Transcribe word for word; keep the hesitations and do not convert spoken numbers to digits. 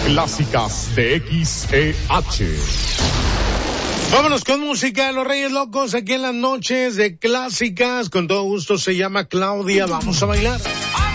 Clásicas de X E H. Vámonos con música de los Reyes Locos aquí en las noches de Clásicas. Con todo gusto se llama Claudia. Vamos a bailar.